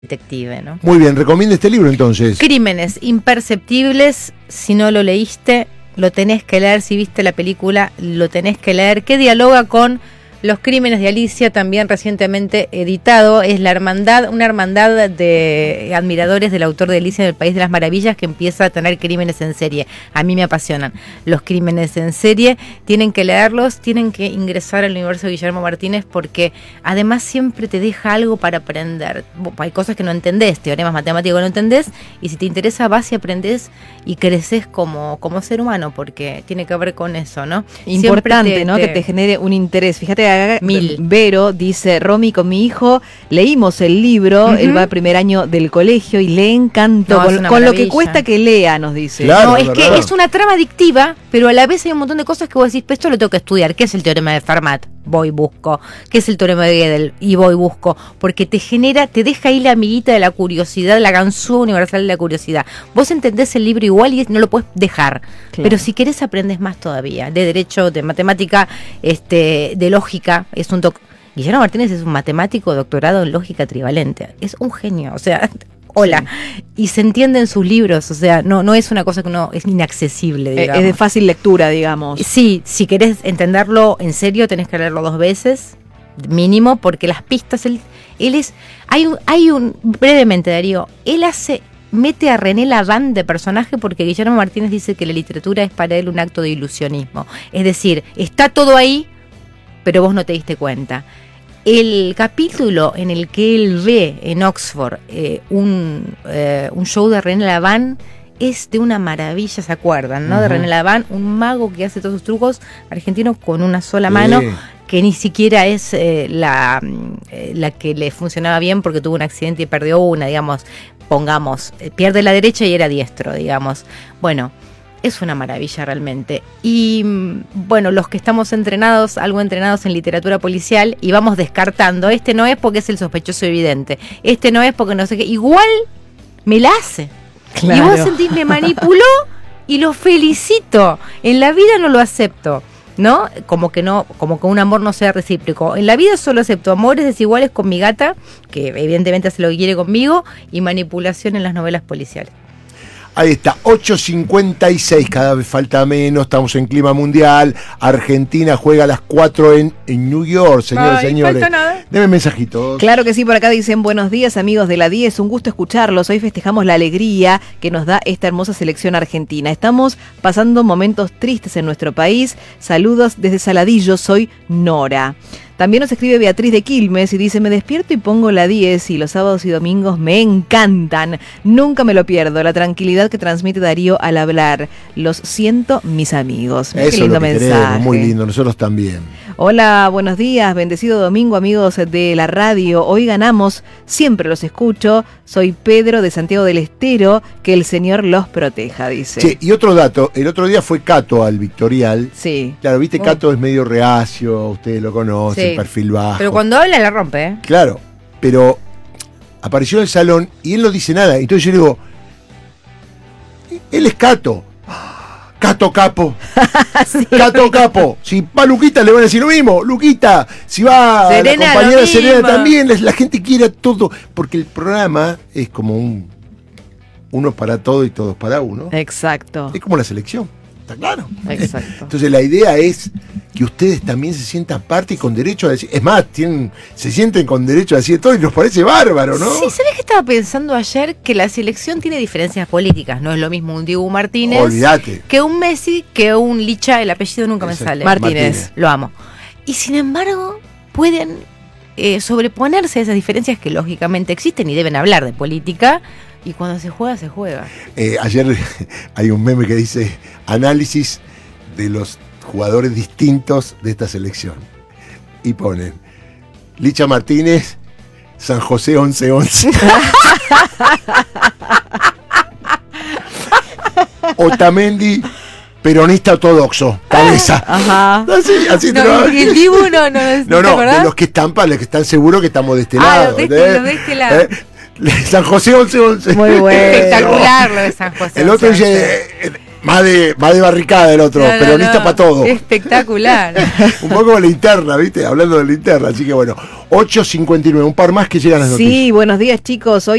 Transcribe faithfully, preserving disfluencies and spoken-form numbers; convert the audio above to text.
detective, ¿no? Muy bien, recomienda este libro entonces. Crímenes imperceptibles, si no lo leíste, lo tenés que leer, si viste la película, lo tenés que leer, que dialoga con Los Crímenes de Alicia, también recientemente editado. Es la hermandad, una hermandad de admiradores del autor de Alicia en el País de las Maravillas, que empieza a tener crímenes en serie. A mí me apasionan los crímenes en serie, tienen que leerlos, tienen que ingresar al universo de Guillermo Martínez, porque además siempre te deja algo para aprender. Hay cosas que no entendés, teoremas matemáticos que no entendés, y si te interesa vas y aprendés y creces como, como ser humano, porque tiene que ver con eso, ¿no? Importante, te, ¿no? te... que te genere un interés. Fíjate, Mil. Vero dice: Romy, con mi hijo leímos el libro, uh-huh. Él va al primer año del colegio y le encantó, no, con, con lo que cuesta que lea, nos dice. Claro, no, es que verdad. Es una trama adictiva, pero a la vez hay un montón de cosas que vos decís, esto lo tengo que estudiar. ¿Qué es el teorema de Fermat? Voy y busco. ¿Qué es el teorema de Gödel? Y voy y busco. Porque te genera, te deja ahí la amiguita de la curiosidad, la ganzúa universal de la curiosidad. Vos entendés el libro igual y no lo puedes dejar. Claro. Pero si querés aprendes más todavía. De derecho, de matemática, este, de lógica. Es un doc- Guillermo Martínez es un matemático doctorado en lógica trivalente. Es un genio. O sea, hola. Sí. Y se entiende en sus libros. O sea, no, no es una cosa que no es inaccesible, digamos. Es de fácil lectura, digamos. Sí, si querés entenderlo en serio, tenés que leerlo dos veces, mínimo, porque las pistas, él, él es. Hay un, hay un. Brevemente, Darío, él hace. Mete a René Laván de personaje porque Guillermo Martínez dice que la literatura es para él un acto de ilusionismo. Es decir, está todo ahí, pero vos no te diste cuenta. El capítulo en el que él ve en Oxford eh, un, eh, un show de René Laván es de una maravilla, ¿se acuerdan? ¿No? Uh-huh. De René Laván, un mago que hace todos sus trucos argentinos con una sola sí. mano, que ni siquiera es eh, la, eh, la que le funcionaba bien porque tuvo un accidente y perdió una, digamos, pongamos, eh, pierde la derecha y era diestro, digamos. Bueno, es una maravilla realmente. Y bueno, los que estamos entrenados, algo entrenados en literatura policial, y vamos descartando, este no es porque es el sospechoso evidente, este no es porque no sé qué, igual me la hace. Claro. Y vos sentís, me manipuló y lo felicito. En la vida no lo acepto, ¿no? Como que no, como que un amor no sea recíproco. En la vida solo acepto amores desiguales con mi gata, que evidentemente hace lo que quiere conmigo, y manipulación en las novelas policiales. Ahí está, ocho cincuenta y seis, cada vez falta menos, estamos en clima mundial, Argentina juega a las cuatro en, en New York, señores y señores. Falta nada. Deme mensajitos. Claro que sí, por acá dicen: buenos días amigos de la diez, un gusto escucharlos, hoy festejamos la alegría que nos da esta hermosa selección argentina. Estamos pasando momentos tristes en nuestro país, saludos desde Saladillo, soy Nora. También nos escribe Beatriz de Quilmes y dice: me despierto y pongo la diez y los sábados y domingos me encantan. Nunca me lo pierdo, la tranquilidad que transmite Darío al hablar. Los siento, mis amigos. Mira, eso qué lindo lo que mensaje. Queremos, muy lindo, nosotros también. Hola, buenos días, bendecido domingo amigos de la radio. Hoy ganamos, siempre los escucho. Soy Pedro de Santiago del Estero, que el Señor los proteja, dice. Sí, y otro dato, el otro día fue Cato al Victorial. Sí. Claro, viste, oh. Cato es medio reacio, ustedes lo conocen, sí. Perfil bajo. Pero cuando habla la rompe, ¿eh? Claro, pero apareció en el salón y él no dice nada. Entonces yo le digo, él es Cato. Cato Capo. Sí. Cato Capo. Si va Luquita le van a decir lo mismo. Luquita. Si va Serena, la compañera Serena también, la gente quiere todo. Porque el programa es como un uno para todo y todos para uno. Exacto. Es como la selección. ¿Está claro? Exacto. Entonces la idea es que ustedes también se sientan parte y con derecho a decir. Es más, tienen, se sienten con derecho a decir todo y nos parece bárbaro, ¿no? Sí, ¿sabés que estaba pensando ayer? Que la selección tiene diferencias políticas. No es lo mismo un Diego Martínez Olvídate. que un Messi, que un Licha, el apellido nunca me sale. Martínez. Martínez. Lo amo. Y sin embargo, pueden eh, sobreponerse a esas diferencias que lógicamente existen y deben hablar de política. Y cuando se juega, se juega. Eh, ayer hay un meme que dice análisis de los jugadores distintos de esta selección. Y ponen Licha Martínez, San José once once. Otamendi, peronista ortodoxo, cabeza. Ajá. Así, así no, no, el Dibu no, no, no, no, de los que están, para los que están seguros que estamos de este ah, lado. Los de este, los de este lado. ¿Eh? San José once once. Muy bueno. Espectacular lo de San José. El otro dice más de, más de barricada el otro, No, no, peronista no. para todo. Espectacular. Un poco de linterna, ¿viste? Hablando de linterna, así que bueno, ocho cincuenta y nueve, un par más que llegan las noticias. Sí, buenos días chicos. Hoy